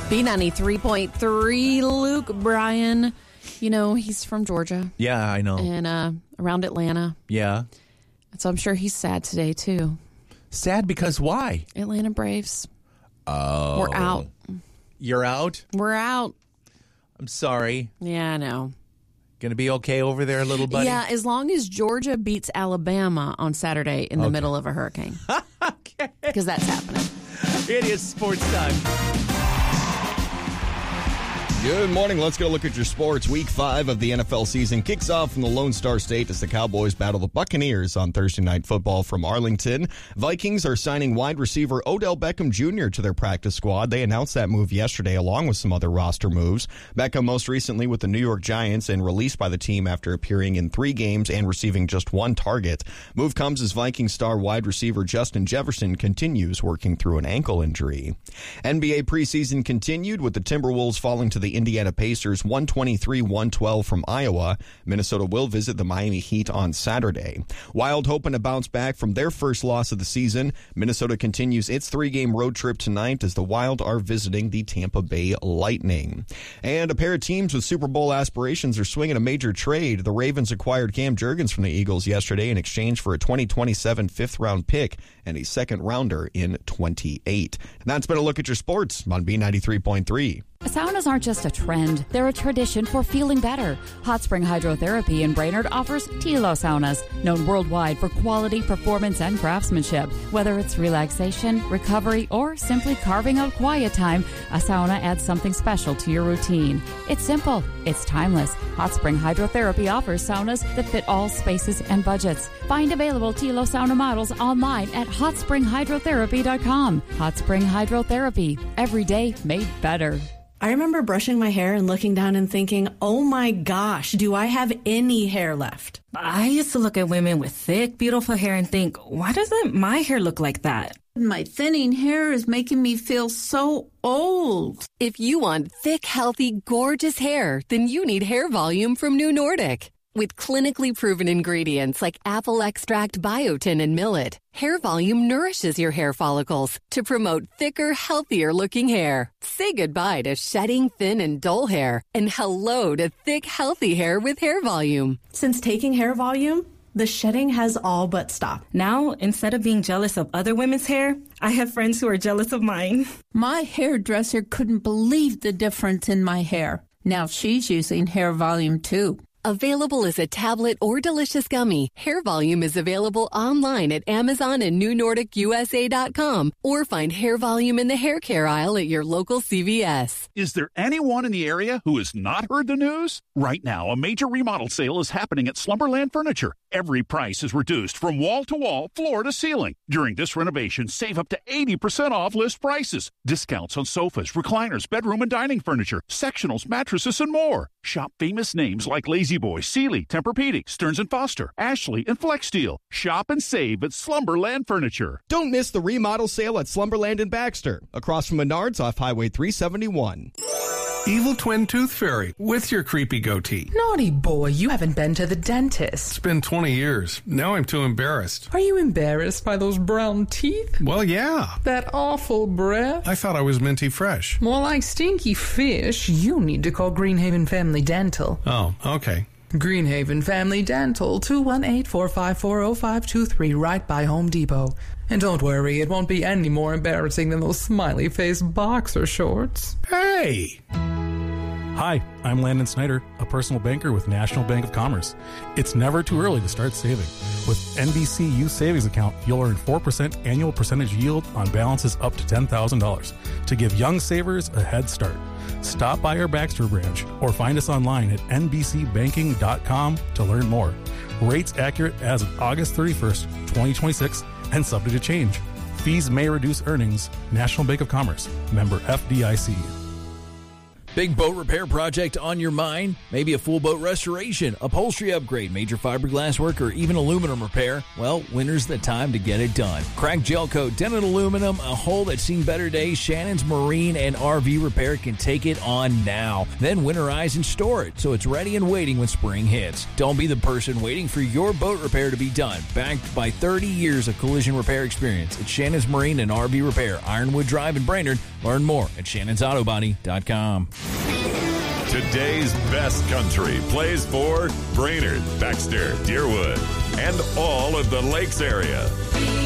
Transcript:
B93.3, Luke Bryan. You know, he's from Georgia. Yeah, I know. And around Atlanta. Yeah. So I'm sure he's sad today, too. Sad because why? Atlanta Braves. Oh. We're out. You're out? We're out. I'm sorry. Yeah, I know. Going to be okay over there, little buddy? Yeah, as long as Georgia beats Alabama on Saturday in the middle of a hurricane. Okay. Because that's happening. It is sports time. Good morning. Let's get a look at your sports. Week 5 of the NFL season kicks off from the Lone Star State as the Cowboys battle the Buccaneers on Thursday Night Football from Arlington. Vikings are signing wide receiver Odell Beckham Jr. to their practice squad. They announced that move yesterday along with some other roster moves. Beckham most recently with the New York Giants and released by the team after appearing in 3 games and receiving just 1 target. Move comes as Vikings star wide receiver Justin Jefferson continues working through an ankle injury. NBA preseason continued with the Timberwolves falling to the Indiana Pacers 123-112 from Iowa. Minnesota will visit the Miami Heat on Saturday. Wild hoping to bounce back from their first loss of the season. Minnesota continues its 3-game road trip tonight as the Wild are visiting the Tampa Bay Lightning. And a pair of teams with Super Bowl aspirations are swinging a major trade. The Ravens acquired Cam Jurgens from the Eagles yesterday in exchange for a 2027 fifth-round pick and a second-rounder in 28. And that's been a look at your sports on B93.3. Saunas aren't just a trend, they're a tradition for feeling better. Hot Spring Hydrotherapy in Brainerd offers Tilo Saunas, known worldwide for quality, performance, and craftsmanship. Whether it's relaxation, recovery, or simply carving out quiet time, a sauna adds something special to your routine. It's simple, it's timeless. Hot Spring Hydrotherapy offers saunas that fit all spaces and budgets. Find available Tilo Sauna models online at hotspringhydrotherapy.com. Hot Spring Hydrotherapy, every day made better. I remember brushing my hair and looking down and thinking, oh my gosh, do I have any hair left? I used to look at women with thick, beautiful hair and think, why doesn't my hair look like that? My thinning hair is making me feel so old. If you want thick, healthy, gorgeous hair, then you need Hair Volume from New Nordic. With clinically proven ingredients like apple extract, biotin, and millet, Hair Volume nourishes your hair follicles to promote thicker, healthier-looking hair. Say goodbye to shedding, thin, and dull hair, and hello to thick, healthy hair with Hair Volume. Since taking Hair Volume, the shedding has all but stopped. Now, instead of being jealous of other women's hair, I have friends who are jealous of mine. My hairdresser couldn't believe the difference in my hair. Now she's using Hair Volume too. Available as a tablet or delicious gummy, Hair Volume is available online at Amazon and NewNordicUSA.com, or find Hair Volume in the hair care aisle at your local CVS. Is there anyone in the area who has not heard the news? Right now, a major remodel sale is happening at Slumberland Furniture. Every price is reduced from wall to wall, floor to ceiling. During this renovation, save up to 80% off list prices. Discounts on sofas, recliners, bedroom and dining furniture, sectionals, mattresses, and more. Shop famous names like Lazy Boy, Sealy, Tempur-Pedic, Stearns & Foster, Ashley, and FlexSteel. Shop and save at Slumberland Furniture. Don't miss the remodel sale at Slumberland in Baxter, across from Menards off Highway 371. Evil twin tooth fairy with your creepy goatee. Naughty boy, you haven't been to the dentist. It's been 20 years. Now I'm too embarrassed. Are you embarrassed by those brown teeth? Well, yeah. That awful breath? I thought I was minty fresh. More like stinky fish. You need to call Greenhaven Family Dental. Oh, okay. Greenhaven Family Dental, 218-454-0523, right by Home Depot. And don't worry, it won't be any more embarrassing than those smiley face boxer shorts. Hey! Hi, I'm Landon Snyder, a personal banker with National Bank of Commerce. It's never too early to start saving. With NBC Youth Savings Account, you'll earn 4% annual percentage yield on balances up to $10,000 to give young savers a head start. Stop by our Baxter branch or find us online at nbcbanking.com to learn more. Rates accurate as of August 31st, 2026 and subject to change. Fees may reduce earnings. National Bank of Commerce. Member FDIC. Big boat repair project on your mind? Maybe a full boat restoration, upholstery upgrade, major fiberglass work, or even aluminum repair? Well, winter's the time to get it done. Cracked gel coat, dented aluminum, a hull that's seen better days, Shannon's Marine and RV Repair can take it on now. Then winterize and store it so it's ready and waiting when spring hits. Don't be the person waiting for your boat repair to be done. Backed by 30 years of collision repair experience, it's Shannon's Marine and RV Repair, Ironwood Drive in Brainerd. Learn more at shannonsautobody.com. Today's best country plays for Brainerd, Baxter, Deerwood, and all of the Lakes area.